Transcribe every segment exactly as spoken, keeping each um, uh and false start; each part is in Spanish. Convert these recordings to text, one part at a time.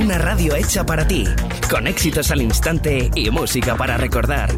Una radio hecha para ti, con éxitos al instante y música para recordar.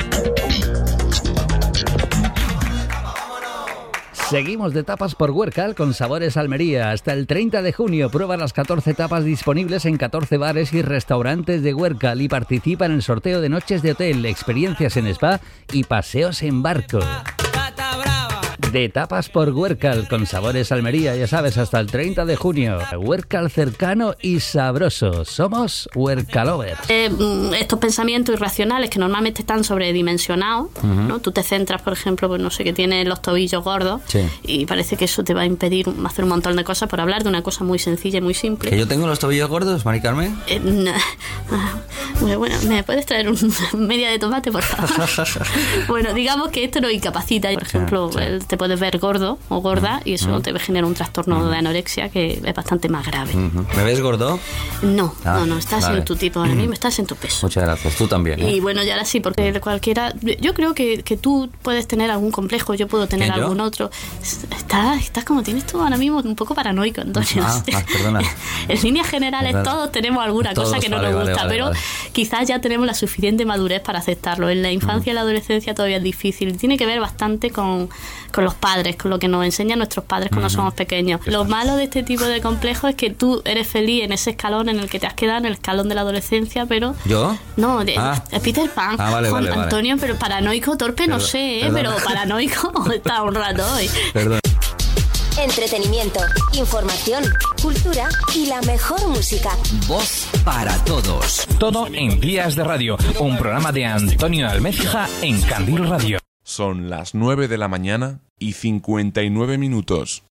Seguimos de tapas por Huércal con Sabores Almería. Hasta el treinta de junio prueba las catorce tapas disponibles en catorce bares y restaurantes de Huércal y participa en el sorteo de noches de hotel, experiencias en spa y paseos en barco. De tapas por Huércal con Sabores Almería, ya sabes, hasta el treinta de junio. Huércal cercano y sabroso. Somos Huércalovers. Eh, estos pensamientos irracionales que normalmente están sobredimensionados, uh-huh. ¿no? Tú te centras, por ejemplo, pues no sé, que tienes los tobillos gordos, sí. y parece que eso te va a impedir hacer un montón de cosas por hablar de una cosa muy sencilla y muy simple. ¿Que yo tengo los tobillos gordos, Mari Carmen? Eh, no. Bueno, bueno, ¿me puedes traer una media de tomate, por favor? Bueno, digamos que esto nos incapacita. Por ejemplo, sí, sí. te puedes ver gordo o gorda y eso uh-huh. te genera un trastorno uh-huh. de anorexia que es bastante más grave. Uh-huh. ¿Me ves gordo? No, ah, no, no, estás vale. en tu tipo ahora mismo, uh-huh. estás en tu peso. Muchas gracias, tú también. ¿eh? Y bueno, ya ahora sí, porque cualquiera... Yo creo que, que tú puedes tener algún complejo, yo puedo tener algún yo? otro. Estás, estás como tienes tú ahora mismo un poco paranoico, Antonio. Ah, ah, perdona. En líneas generales perdona. todos tenemos alguna todos, cosa que no vale, nos gusta, vale, vale, pero vale. quizás ya tenemos la suficiente madurez para aceptarlo. En la infancia uh-huh. y la adolescencia todavía es difícil. Tiene que ver bastante con, con los padres, con lo que nos enseñan nuestros padres cuando uh-huh. somos pequeños. Lo malo de este tipo de complejos es que tú eres feliz en ese escalón en el que te has quedado, en el escalón de la adolescencia, pero... ¿Yo? No, de, ah. de Peter Pan. Ah, vale, Juan, vale, Antonio, vale. pero paranoico, torpe, Perdón, no sé, ¿eh? pero paranoico está un rato hoy. Perdón. Entretenimiento, información, cultura y la mejor música. Voz para todos. Todo en Días de Radio, un programa de Antonio Almecija en Candil Radio. Son las nueve de la mañana y cincuenta y nueve minutos.